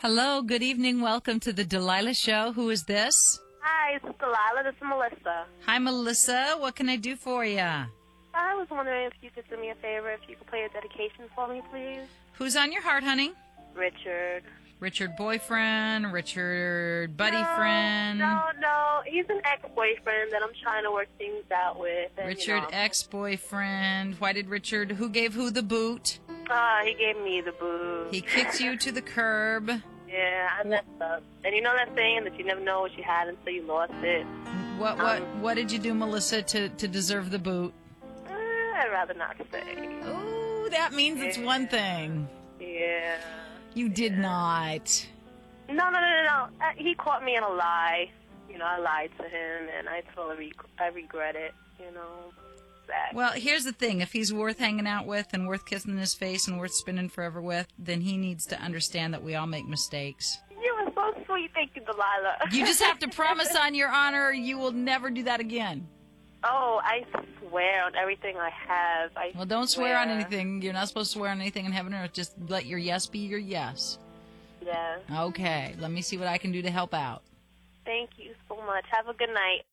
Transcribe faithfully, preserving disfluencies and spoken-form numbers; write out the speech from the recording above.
Hello, good evening. Welcome to the Delilah Show. Who is this? Hi, this is Delilah. This is Melissa. Hi, Melissa. What can I do for you? I was wondering if you could do me a favor, if you could play a dedication for me, please. Who's on your heart, honey? Richard. Richard boyfriend, Richard buddy no, friend. No, no, he's an ex-boyfriend that I'm trying to work things out with. And, Richard you know, ex-boyfriend. Why did Richard, who gave who the boot? Uh, he gave me the boot. He kicked you to the curb. Yeah, I messed up. And you know that saying that you never know what you had until you lost it? What what Um, what did you do, Melissa, to, to deserve the boot? Uh, I'd rather not say. Ooh, that means it's Yeah. one thing. Yeah. You did not. No, no, no, no, no. Uh, he caught me in a lie. You know, I lied to him, and I totally reg- I regret it, you know. That. Well, here's the thing. If he's worth hanging out with and worth kissing in his face and worth spending forever with, then he needs to understand that we all make mistakes. You were so sweet. Thank you, Delilah. You just have to promise on your honor you will never do that again. Oh, I swear on everything I have. I Well, don't swear on anything. You're not supposed to swear on anything in heaven or earth. Just let your yes be your yes. Yeah. Okay. Let me see what I can do to help out. Thank you so much. Have a good night.